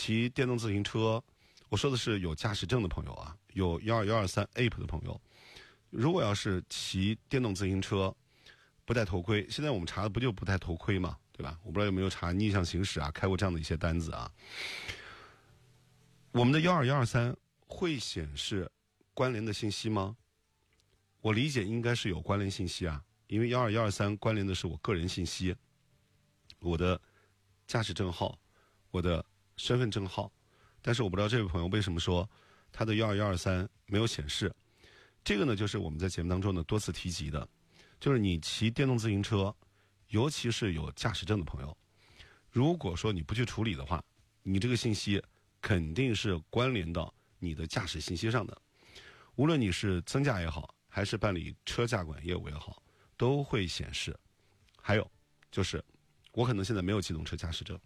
骑电动自行车，我说的是有驾驶证的朋友啊，有12123 App 的朋友，如果要是骑电动自行车不戴头盔，现在我们查的不就不戴头盔嘛，对吧？我不知道有没有查逆向行驶啊，开过这样的一些单子啊。我们的12123会显示关联的信息吗？我理解应该是有关联信息啊，因为12123关联的是我个人信息，我的驾驶证号，我的身份证号。但是我不知道这位朋友为什么说他的12123没有显示。这个呢，就是我们在节目当中呢多次提及的，就是你骑电动自行车，尤其是有驾驶证的朋友，如果说你不去处理的话，你这个信息肯定是关联到你的驾驶信息上的，无论你是增驾也好，还是办理车驾管业务也好，都会显示。还有就是我可能现在没有机动车驾驶证，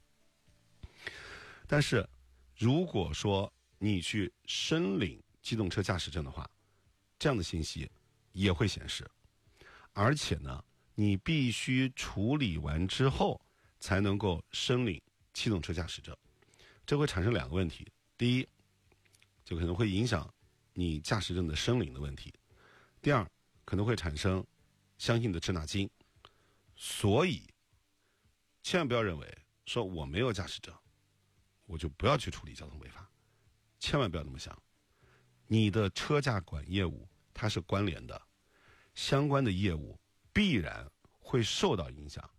但是如果说你去申领机动车驾驶证的话，这样的信息也会显示。而且呢，你必须处理完之后才能够申领机动车驾驶证。这会产生两个问题，第一，就可能会影响你驾驶证的申领的问题，第二，可能会产生相应的滞纳金。所以千万不要认为说我没有驾驶证我就不要去处理交通违法，千万不要这么想。你的车驾管业务它是关联的，相关的业务必然会受到影响。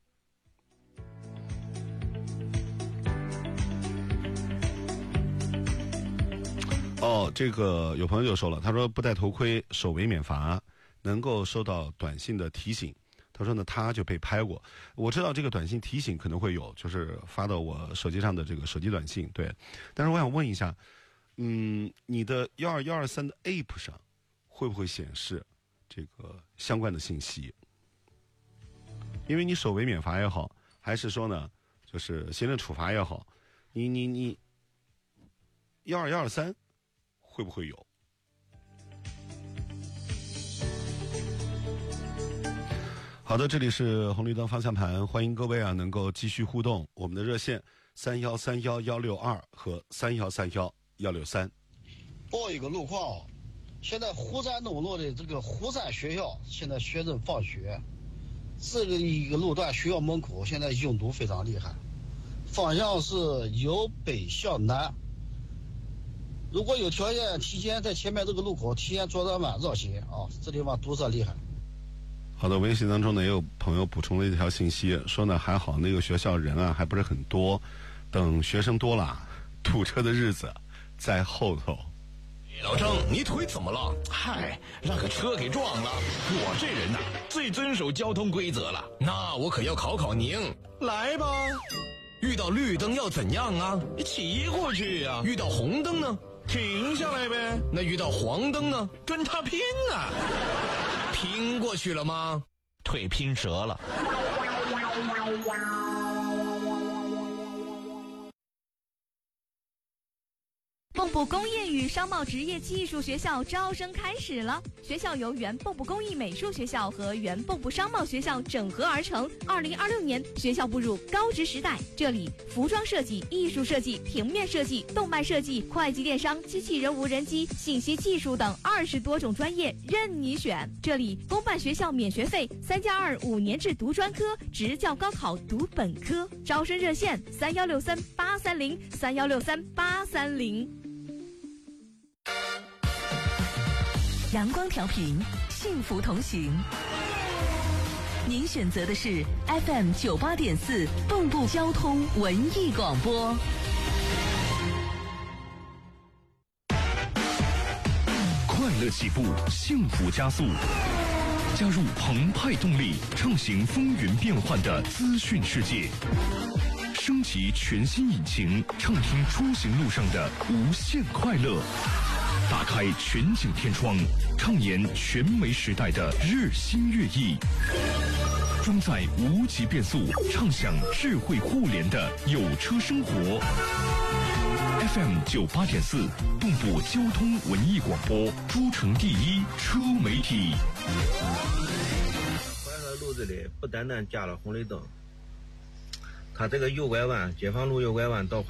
这个有朋友就说了，他说不戴头盔手违免罚，能够收到短信的提醒。他说呢，他就被拍过。我知道这个短信提醒可能会有，就是发到我手机上的这个手机短信，对。但是我想问一下，你的12123的 App 上会不会显示这个相关的信息？因为你手违免罚也好，还是说呢，就是行政处罚也好，你12123会不会有？好的，这里是红绿灯方向盘，欢迎各位啊能够继续互动。我们的热线3131-162和3131-163。 报一个路况，现在湖山东路的这个湖山学校，现在学生放学，这个一个路段学校门口现在拥堵非常厉害，方向是由北向南。如果有条件，提前在前面这个路口提前左转弯绕行啊，这地方堵塞厉害。 好的，微信当中呢也有朋友补充了一条信息，说呢还好那个学校人啊还不是很多，等学生多了，堵车的日子在后头。 老郑，你腿怎么了？嗨，让个车给撞了。我这人呐，最遵守交通规则了，那我可要考考您。来吧，遇到绿灯要怎样啊？骑过去啊。遇到红灯呢？停下来呗。那遇到黄灯呢？跟他拼啊。拼过去了吗？ 腿拼折了。 蚌埠工业与商贸职业技术学校招生开始了。学校由原蚌埠工艺美术学校和原蚌埠商贸学校整合而成。2026年，学校步入高职时代。这里服装设计、艺术设计、平面设计、动漫设计、会计电商、机器人无人机、信息技术等20多种专业任你选。这里公办学校免学费，3+2 5年制读专科，职教高考读本科。招生热线3163-830，3163-830。 阳光调频，幸福同行。您选择的是 FM 98.4蚌埠交通文艺广播。 快乐起步，幸福加速。加入澎湃动力，畅行风云变幻的资讯世界。升级全新引擎，畅听出行路上的无限快乐。打开全景天窗，畅言全媒时代的日新月异。装载无极变速，畅享智慧互联的有车生活。FM 98.4，蚌埠交通文艺广播，诸城第一车媒体。 淮河路这里不单单加了红绿灯，它这个右拐弯，解放路右拐弯到